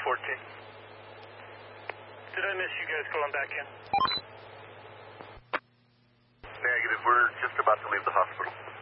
Did I miss you guys calling back in? Negative. We're just about to leave the hospital.